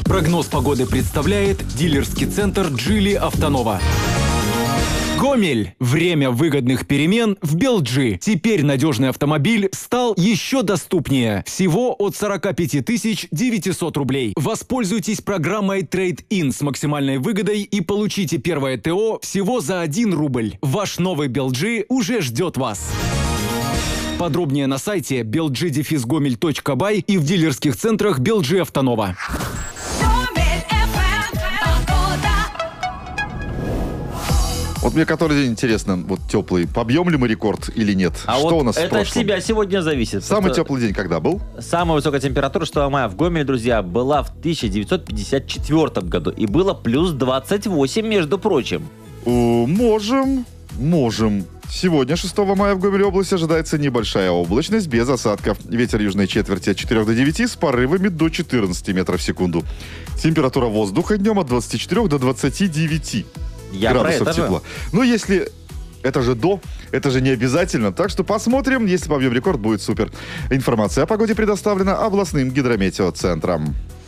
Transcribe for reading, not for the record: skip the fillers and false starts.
Прогноз погоды представляет дилерский центр «Джили Автонова». Гомель. Время выгодных перемен в Белджи. Теперь надежный автомобиль стал еще доступнее. Всего от 45 900 рублей. Воспользуйтесь программой Trade-in с максимальной выгодой и получите первое ТО всего за 1 рубль. Ваш новый Белджи уже ждет вас. Подробнее на сайте belgi-gomel.by и в дилерских центрах Белджи Автонова. Вот мне который день интересно, вот теплый, побьем ли мы рекорд или нет? А что вот у нас в это от прошлом? тебя сегодня зависит. Самый теплый день когда был? Самая высокая температура 6 мая в Гомеле, друзья, была в 1954 году. И было плюс 28, между прочим. Можем. Сегодня, 6 мая, в Гомеле области ожидается небольшая облачность, без осадков. Ветер южной четверти от 4 до 9 с порывами до 14 метров в секунду. Температура воздуха днем от 24 до 29 градусов тепла. Но если... Это же не обязательно. Так что посмотрим. Если побьем рекорд, будет супер. Информация о погоде предоставлена областным гидрометеоцентром.